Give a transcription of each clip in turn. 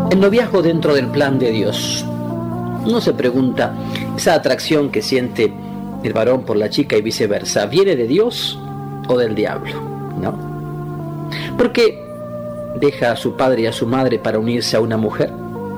El noviazgo dentro del plan de Dios. Uno se pregunta, ¿esa atracción que siente el varón por la chica y viceversa, viene de Dios o del diablo? ¿No? ¿Por qué deja a su padre y a su madre para unirse a una mujer?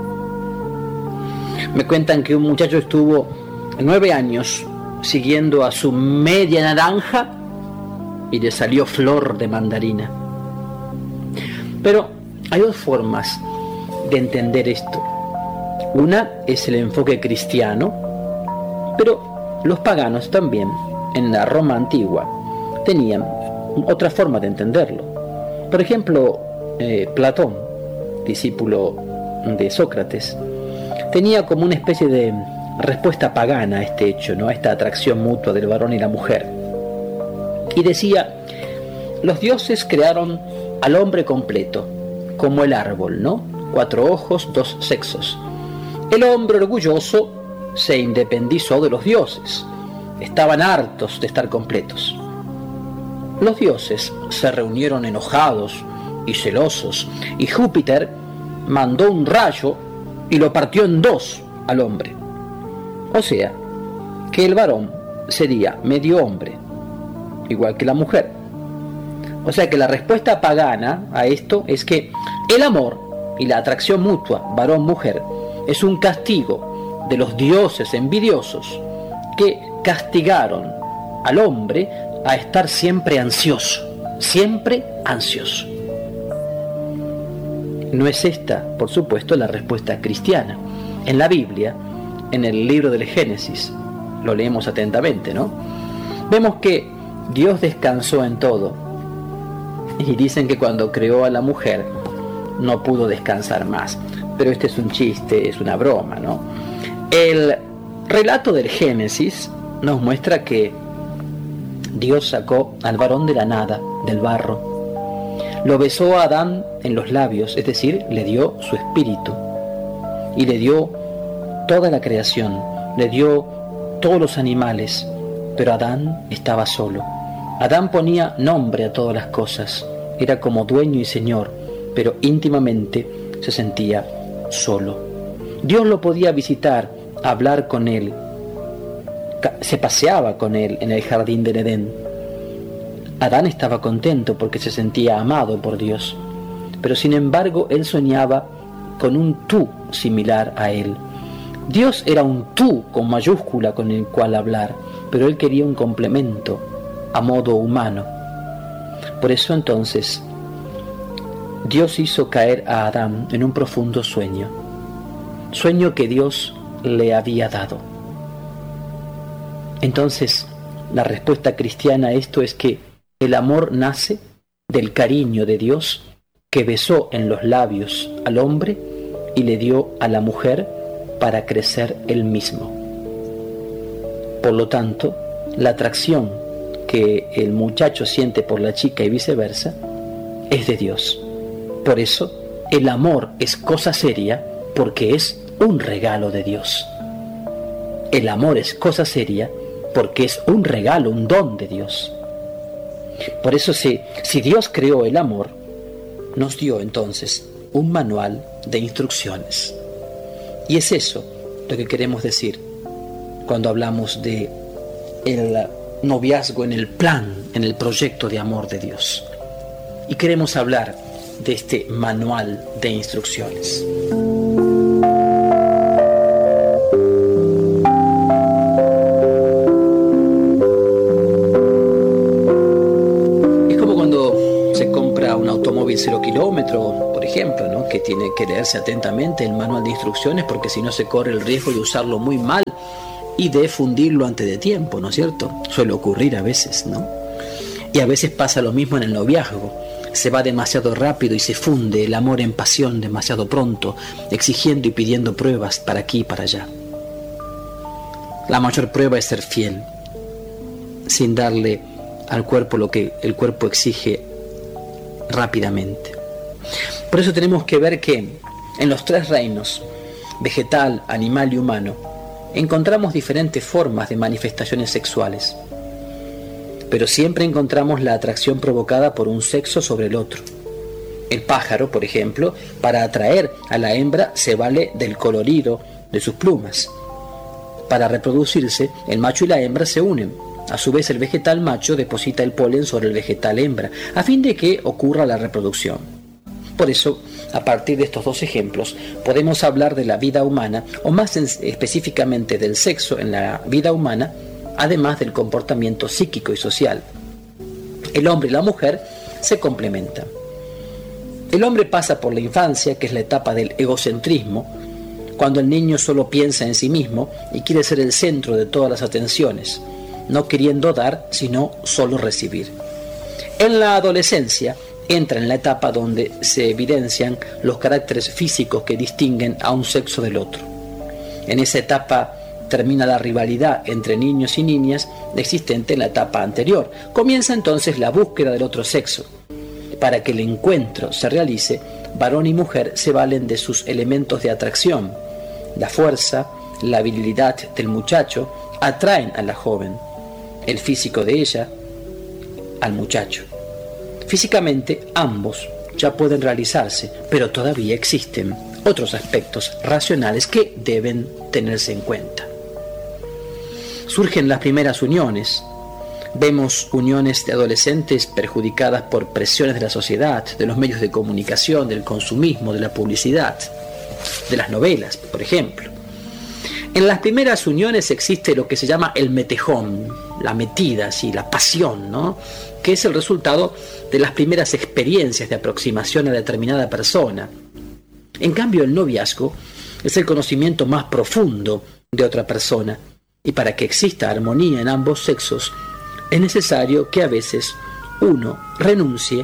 Me cuentan que un muchacho estuvo 9 años siguiendo a su media naranja y le salió flor de mandarina. Pero hay dos formas de entender esto. Una es el enfoque cristiano, pero los paganos también, en la Roma antigua, tenían otra forma de entenderlo. Por ejemplo, Platón, discípulo de Sócrates, tenía como una especie de respuesta pagana a este hecho, ¿no? A esta atracción mutua del varón y la mujer. Y decía, los dioses crearon al hombre completo, como el árbol, ¿no? 4 ojos, 2 sexos. El hombre orgulloso se independizó de los dioses. Estaban hartos de estar completos. Los dioses se reunieron enojados y celosos, y Júpiter mandó un rayo y lo partió en 2 al hombre. O sea, que el varón sería medio hombre, igual que la mujer. O sea que la respuesta pagana a esto es que el amor y la atracción mutua varón-mujer es un castigo de los dioses envidiosos que castigaron al hombre a estar siempre ansioso, siempre ansioso. No es esta, por supuesto, la respuesta cristiana. En la Biblia, en el libro del Génesis, lo leemos atentamente, ¿no? Vemos que Dios descansó en todo. Y dicen que cuando creó a la mujer, no pudo descansar más. Pero este es un chiste, es una broma, ¿no? El relato del Génesis nos muestra que Dios sacó al varón de la nada, del barro. Lo besó a Adán en los labios, es decir, le dio su espíritu. Y le dio toda la creación, le dio todos los animales. Pero Adán estaba solo. Adán ponía nombre a todas las cosas. Era como dueño y señor, pero íntimamente se sentía solo. Dios lo podía visitar, hablar con él. Se paseaba con él en el jardín del Edén. Adán estaba contento porque se sentía amado por Dios, pero sin embargo él soñaba con un tú similar a él. Dios era un tú con mayúscula con el cual hablar, pero él quería un complemento a modo humano. Por eso entonces Dios hizo caer a Adán en un profundo sueño que Dios le había dado. Entonces la respuesta cristiana a esto es que el amor nace del cariño de Dios que besó en los labios al hombre y le dio a la mujer para crecer él mismo. Por lo tanto, la atracción que el muchacho siente por la chica y viceversa es de Dios. Por eso, el amor es cosa seria porque es un regalo de Dios. El amor es cosa seria porque es un regalo, un don de Dios. Por eso si Dios creó el amor, nos dio entonces un manual de instrucciones. Y es eso lo que queremos decir cuando hablamos de el noviazgo en el plan, en el proyecto de amor de Dios. Y queremos hablar de este manual de instrucciones. Es como cuando se compra un automóvil 0 kilómetro, por ejemplo, ¿no? Que tiene que leerse atentamente el manual de instrucciones porque si no se corre el riesgo de usarlo muy mal y de fundirlo antes de tiempo, ¿no es cierto? Suele ocurrir a veces, ¿no? Y a veces pasa lo mismo en el noviazgo. Se va demasiado rápido y se funde el amor en pasión demasiado pronto, exigiendo y pidiendo pruebas para aquí y para allá. La mayor prueba es ser fiel, sin darle al cuerpo lo que el cuerpo exige rápidamente. Por eso tenemos que ver que en los 3 reinos, vegetal, animal y humano, encontramos diferentes formas de manifestaciones sexuales, pero siempre encontramos la atracción provocada por un sexo sobre el otro. El pájaro, por ejemplo, para atraer a la hembra se vale del colorido de sus plumas. Para reproducirse, el macho y la hembra se unen. A su vez, el vegetal macho deposita el polen sobre el vegetal hembra, a fin de que ocurra la reproducción. Por eso, a partir de estos dos ejemplos, podemos hablar de la vida humana, o más específicamente del sexo en la vida humana, además del comportamiento psíquico y social. El hombre y la mujer se complementan. El hombre pasa por la infancia, que es la etapa del egocentrismo, cuando el niño solo piensa en sí mismo y quiere ser el centro de todas las atenciones, no queriendo dar, sino solo recibir. En la adolescencia entra en la etapa donde se evidencian los caracteres físicos que distinguen a un sexo del otro. En esa etapa termina la rivalidad entre niños y niñas existente en la etapa anterior. Comienza entonces la búsqueda del otro sexo. Para que el encuentro se realice, varón y mujer se valen de sus elementos de atracción. La fuerza, la virilidad del muchacho atraen a la joven, el físico de ella al muchacho. Físicamente ambos ya pueden realizarse, pero todavía existen otros aspectos racionales que deben tenerse en cuenta. Surgen las primeras uniones. Vemos uniones de adolescentes perjudicadas por presiones de la sociedad, de los medios de comunicación, del consumismo, de la publicidad, de las novelas, por ejemplo. En las primeras uniones existe lo que se llama el metejón, la metida, sí, la pasión, ¿no? Que es el resultado de las primeras experiencias de aproximación a determinada persona. En cambio, el noviazgo es el conocimiento más profundo de otra persona, y para que exista armonía en ambos sexos, es necesario que a veces uno renuncie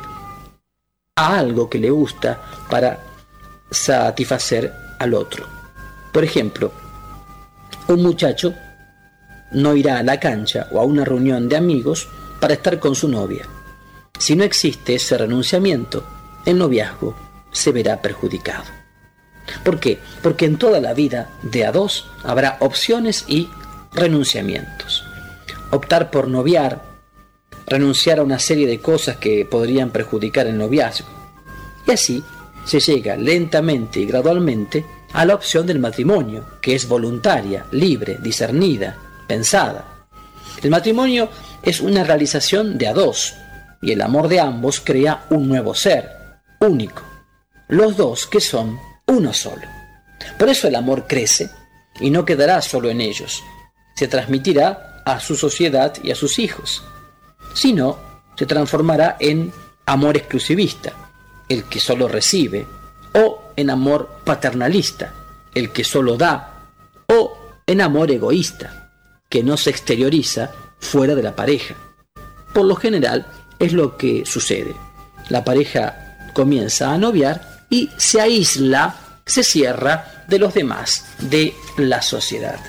a algo que le gusta para satisfacer al otro. Por ejemplo, un muchacho no irá a la cancha o a una reunión de amigos para estar con su novia. Si no existe ese renunciamiento, el noviazgo se verá perjudicado. ¿Por qué? Porque en toda la vida de a dos habrá opciones y renunciamientos. Optar por noviar, renunciar a una serie de cosas que podrían perjudicar el noviazgo. Y así se llega lentamente y gradualmente a la opción del matrimonio, que es voluntaria, libre, discernida, pensada. El matrimonio es una realización de a dos, y el amor de ambos crea un nuevo ser, único. Los dos que son uno solo. Por eso el amor crece y no quedará solo en ellos. Se transmitirá a su sociedad y a sus hijos. Si no, se transformará en amor exclusivista, el que solo recibe, o en amor paternalista, el que solo da, o en amor egoísta, que no se exterioriza fuera de la pareja. Por lo general es lo que sucede. La pareja comienza a noviar y se aísla, se cierra de los demás, de la sociedad.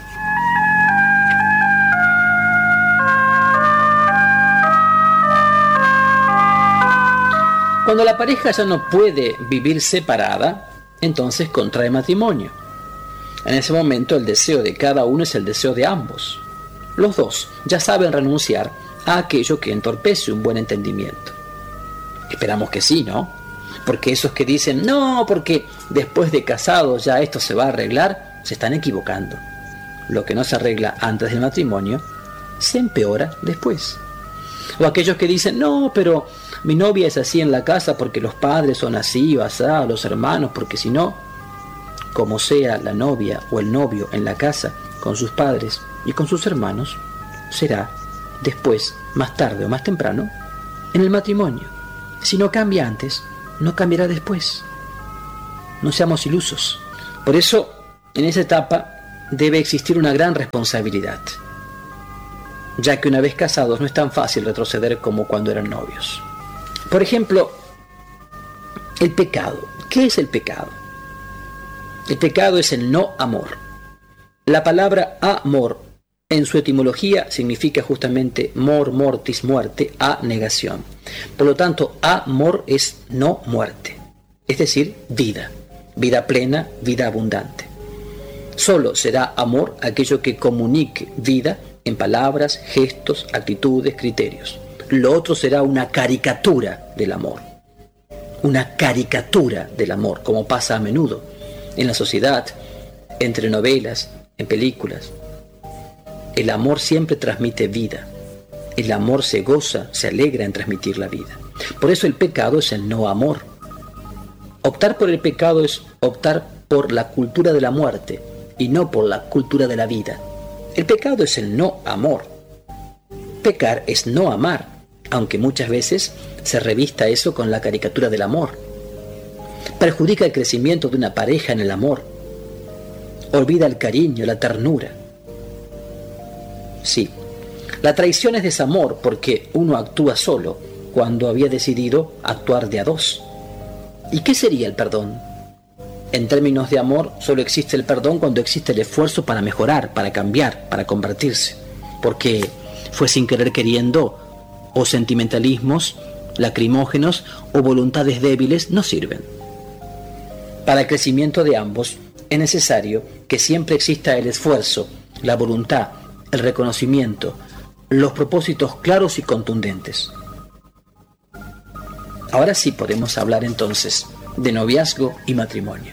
Cuando la pareja ya no puede vivir separada, entonces contrae matrimonio. En ese momento el deseo de cada uno es el deseo de ambos. Los dos ya saben renunciar a aquello que entorpece un buen entendimiento. Esperamos que sí, ¿no? Porque esos que dicen, no, porque después de casados ya esto se va a arreglar, se están equivocando. Lo que no se arregla antes del matrimonio, se empeora después. O aquellos que dicen, no, pero mi novia es así en la casa porque los padres son así o asá, los hermanos, porque si no, como sea la novia o el novio en la casa con sus padres y con sus hermanos, será después, más tarde o más temprano, en el matrimonio. Si no cambia antes, no cambiará después. No seamos ilusos. Por eso, en esa etapa debe existir una gran responsabilidad, ya que una vez casados no es tan fácil retroceder como cuando eran novios. Por ejemplo, el pecado. ¿Qué es el pecado? El pecado es el no amor. La palabra amor en su etimología significa justamente mor, mortis, muerte, a negación. Por lo tanto, amor es no muerte, es decir, vida, vida plena, vida abundante. Solo será amor aquello que comunique vida en palabras, gestos, actitudes, criterios. Lo otro será una caricatura del amor. una caricatura del amor, como pasa a menudo en la sociedad, entre novelas, en películas. El amor siempre transmite vida. El amor se goza, se alegra en transmitir la vida. Por eso el pecado es el no amor. Optar por el pecado es optar por la cultura de la muerte y no por la cultura de la vida. El pecado es el no amor. Pecar es no amar, aunque muchas veces se revista eso con la caricatura del amor. Perjudica el crecimiento de una pareja en el amor. Olvida el cariño, la ternura. Sí, la traición es desamor porque uno actúa solo cuando había decidido actuar de a dos. ¿Y qué sería el perdón? En términos de amor, solo existe el perdón cuando existe el esfuerzo para mejorar, para cambiar, para convertirse. Porque fue sin querer queriendo, o sentimentalismos lacrimógenos o voluntades débiles no sirven. Para el crecimiento de ambos es necesario que siempre exista el esfuerzo, la voluntad, el reconocimiento, los propósitos claros y contundentes. Ahora sí podemos hablar entonces de noviazgo y matrimonio.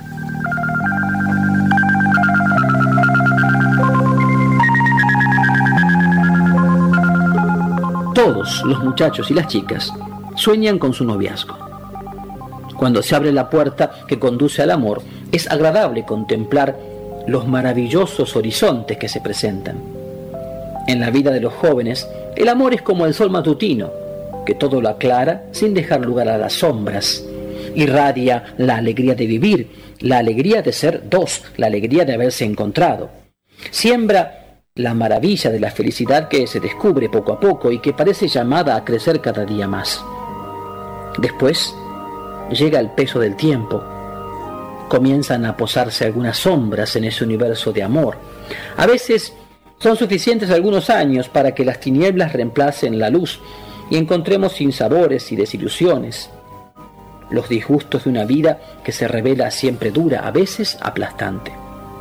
Todos los muchachos y las chicas sueñan con su noviazgo. Cuando se abre la puerta que conduce al amor, es agradable contemplar los maravillosos horizontes que se presentan. En la vida de los jóvenes, el amor es como el sol matutino, que todo lo aclara sin dejar lugar a las sombras. Irradia la alegría de vivir, la alegría de ser dos, la alegría de haberse encontrado. Siembra la maravilla de la felicidad que se descubre poco a poco y que parece llamada a crecer cada día más. Después llega el peso del tiempo. Comienzan a posarse algunas sombras en ese universo de amor. A veces son suficientes algunos años para que las tinieblas reemplacen la luz y encontremos sinsabores y desilusiones. Los disgustos de una vida que se revela siempre dura, a veces aplastante.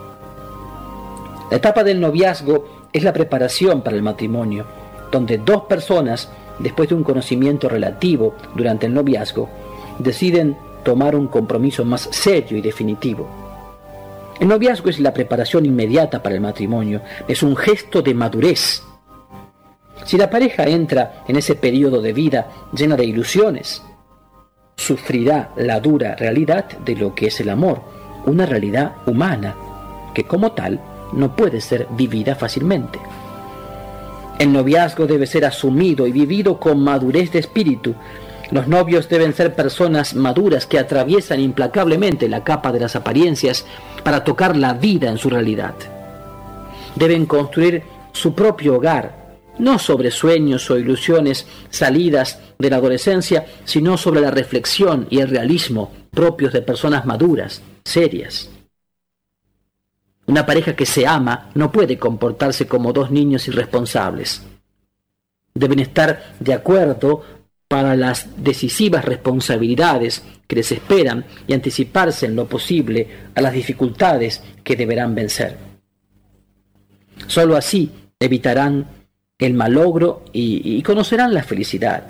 La etapa del noviazgo es la preparación para el matrimonio, donde dos personas, después de un conocimiento relativo durante el noviazgo, deciden tomar un compromiso más serio y definitivo. El noviazgo es la preparación inmediata para el matrimonio, es un gesto de madurez. Si la pareja entra en ese periodo de vida llena de ilusiones, sufrirá la dura realidad de lo que es el amor, una realidad humana, que como tal no puede ser vivida fácilmente. El noviazgo debe ser asumido y vivido con madurez de espíritu. Los novios deben ser personas maduras que atraviesan implacablemente la capa de las apariencias para tocar la vida en su realidad. Deben construir su propio hogar, no sobre sueños o ilusiones salidas de la adolescencia, sino sobre la reflexión y el realismo propios de personas maduras, serias. Una pareja que se ama no puede comportarse como dos niños irresponsables. Deben estar de acuerdo para las decisivas responsabilidades que les esperan y anticiparse en lo posible a las dificultades que deberán vencer. Solo así evitarán el malogro y conocerán la felicidad.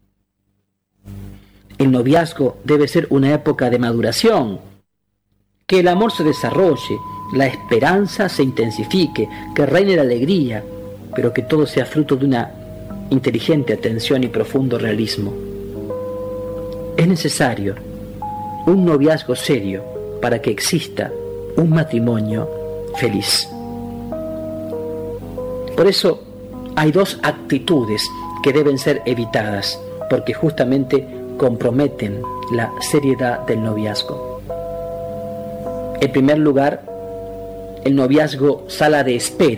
El noviazgo debe ser una época de maduración, que el amor se desarrolle, la esperanza se intensifique, que reine la alegría, pero que todo sea fruto de una inteligente atención y profundo realismo. Es necesario un noviazgo serio para que exista un matrimonio feliz. Por eso hay dos actitudes que deben ser evitadas, porque justamente comprometen la seriedad del noviazgo. En primer lugar, el noviazgo sala de espera.